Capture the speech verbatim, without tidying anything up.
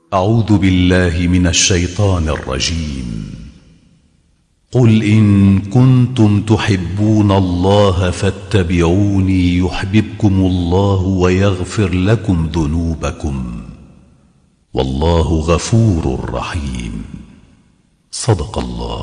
أعوذ بالله من الشيطان الرجيم. قل إن كنتم تحبون الله فاتبعوني يحببكم الله ويغفر لكم ذنوبكم والله غفور رحيم. صدق الله.